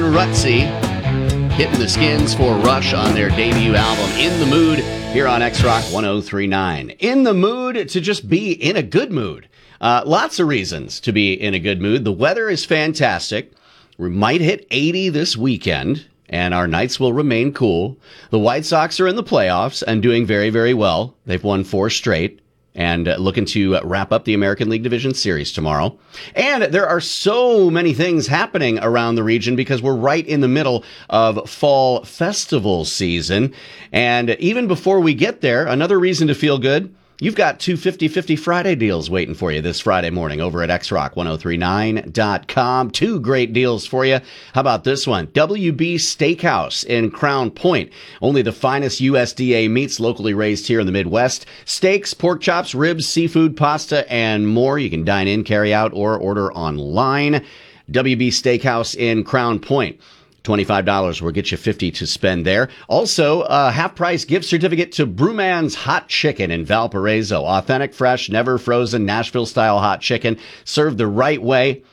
Rutsey hitting the skins for Rush on their debut album, In the Mood, here on X-Rock 1039. In the mood to just be in a good mood. Lots of reasons to be in a good mood. The weather is fantastic. We might hit 80 this weekend, and our nights will remain cool. The White Sox are in the playoffs and doing very, very well. They've won 4 straight. And looking to wrap up the American League Division Series tomorrow. And there are so many things happening around the region because we're right in the middle of fall festival season. And even before we get there, another reason to feel good, you've got 2 50/50 Friday deals waiting for you this Friday morning over at xrock1039.com. 2 great deals for you. How about this one? WB Steakhouse in Crown Point. Only the finest USDA meats locally raised here in the Midwest. Steaks, pork chops, ribs, seafood, pasta, and more. You can dine in, carry out, or order online. WB Steakhouse in Crown Point. $25 will get you $50 to spend there. Also, a half-price gift certificate to Brewman's Hot Chicken in Valparaiso. Authentic, fresh, never frozen, Nashville-style hot chicken served the right way.